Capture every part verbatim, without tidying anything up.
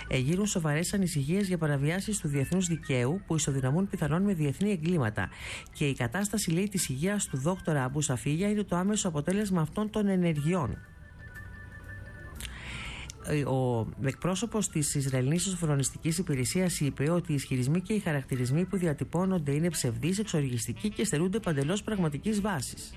γύρουν σοβαρές ανησυχίες για παραβιάσεις του διεθνούς δικαίου που ισοδυναμούν πιθανόν με διεθνή εγκλήματα. Και η κατάσταση, λέει, της υγείας του δόκτωρα Αμπού Σαφίγια είναι το άμεσο αποτέλεσμα αυτών των ενεργειών. Ο εκπρόσωπος της Ισραηλινής Σοφρονιστικής Υπηρεσίας είπε ότι οι ισχυρισμοί και οι χαρακτηρισμοί που διατυπώνονται είναι ψευδείς, εξοργιστικοί και στερούνται παντελώς πραγματικής βάσης.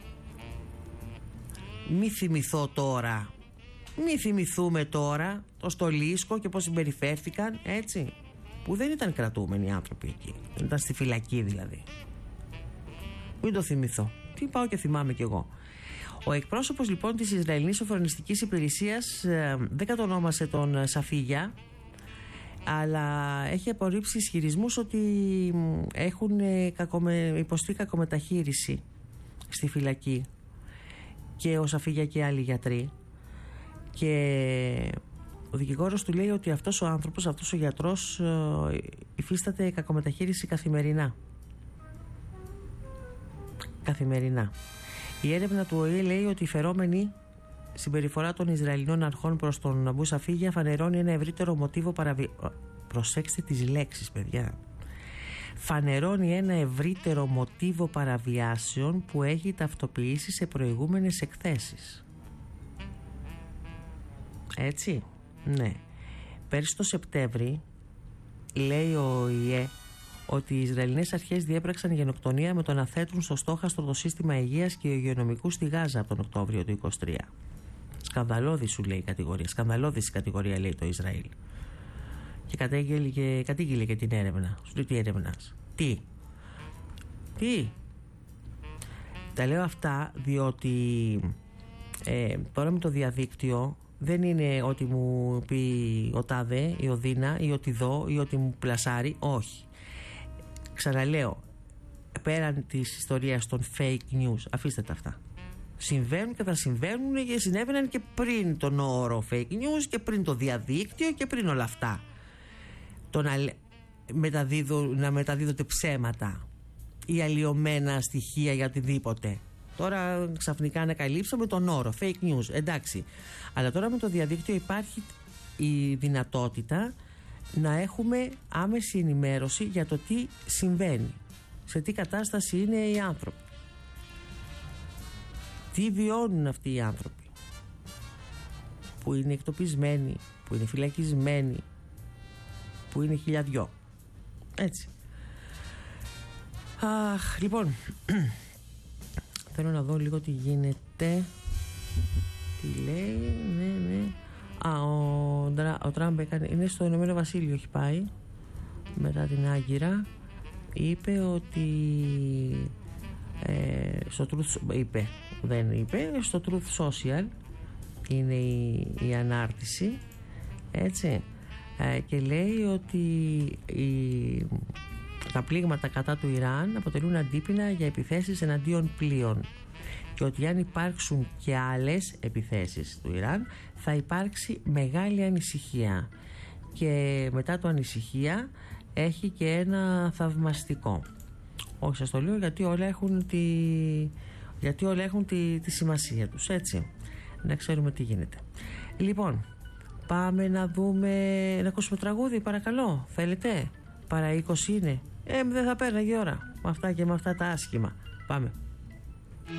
Μη θυμηθώ τώρα, μη θυμηθούμε τώρα το Στολίσκο και πώς συμπεριφέρθηκαν, έτσι, που δεν ήταν κρατούμενοι οι άνθρωποι εκεί, ήταν στη φυλακή δηλαδή. Μην το θυμηθώ, τι πάω και θυμάμαι κι εγώ. Ο εκπρόσωπος λοιπόν της Ισραηλινής Σοφρονιστικής Υπηρεσίας ε, δεν κατονόμασε τον Σαφίγια, αλλά έχει απορρίψει ισχυρισμούς ότι έχουν κακομε... υποστεί κακομεταχείριση στη φυλακή και ο Σαφίγια και άλλοι γιατροί, και ο δικηγόρος του λέει ότι αυτός ο άνθρωπος, αυτός ο γιατρός ε, υφίσταται κακομεταχείριση καθημερινά. Καθημερινά. Η έρευνα του Ο Ε Ε λέει ότι η φερόμενη συμπεριφορά των Ισραηλινών αρχών προς τον Αμπού Σαφίγια φανερώνει ένα ευρύτερο μοτίβο παραβι... Προσέξτε τις λέξεις, παιδιά. Φανερώνει ένα ευρύτερο μοτίβο παραβιάσεων που έχει ταυτοποιήσει σε προηγούμενες εκθέσεις. Έτσι, ναι. Πέρσι το Σεπτέμβρη, λέει ο Ο Ε Ε, ότι οι Ισραηλινές αρχές διέπραξαν γενοκτονία με το να θέτουν στο στόχαστρο το σύστημα υγείας και υγειονομικού στη Γάζα από τον Οκτώβριο του είκοσι τρία. Σκανδαλώδη, σου λέει η κατηγορία. Σκανδαλώδη η κατηγορία, λέει το Ισραήλ. Και κατήγγειλε και, κατήγγειλε και την έρευνα. Σου λέει τι έρευνας. Τι. Τι. Τα λέω αυτά διότι ε, τώρα με το διαδίκτυο δεν είναι ότι μου πει ο τάδε ή ο Δίνα ή ότι δω ή ότι μου πλασάρει. Όχι. Ξαναλέω, πέραν της ιστορίας των fake news, αφήστε τα αυτά. Συμβαίνουν και θα συμβαίνουν και συνέβαιναν και πριν τον όρο fake news και πριν το διαδίκτυο και πριν όλα αυτά. Το να, μεταδίδω, να μεταδίδονται ψέματα ή αλλοιωμένα στοιχεία για οτιδήποτε. Τώρα ξαφνικά ανακαλύψαμε τον όρο fake news, εντάξει. Αλλά τώρα με το διαδίκτυο υπάρχει η δυνατότητα να έχουμε άμεση ενημέρωση για το τι συμβαίνει, σε τι κατάσταση είναι οι άνθρωποι, τι βιώνουν αυτοί οι άνθρωποι που είναι εκτοπισμένοι, που είναι φυλακισμένοι, που είναι χιλιαδιό. Έτσι. Αχ, λοιπόν, θέλω να δω λίγο τι γίνεται. Τι λέει, ναι, ναι. Α, ο, ο Τραμπ έκανε, είναι στο Ηνωμένο Βασίλειο, έχει πάει μετά την Άγκυρα. Είπε ότι ε, στο Truth, είπε, δεν είπε, στο Truth Social είναι η, η ανάρτηση, έτσι, ε, και λέει ότι η, τα πλήγματα κατά του Ιράν αποτελούν αντίπεινα για επιθέσεις εναντίον πλοίων και ότι αν υπάρξουν και άλλες επιθέσεις του Ιράν θα υπάρξει μεγάλη ανησυχία, και μετά το ανησυχία έχει και ένα θαυμαστικό. Όχι, σας το λέω γιατί όλα έχουν τη, γιατί όλα έχουν τη, τη σημασία τους, έτσι, να ξέρουμε τι γίνεται. Λοιπόν, πάμε να δούμε, να ακούσουμε τραγούδι, παρακαλώ. Θέλετε? Παρά είκοσι είναι. Ε, δεν θα πέρναγε η ώρα με αυτά και με αυτά τα άσχημα. Πάμε.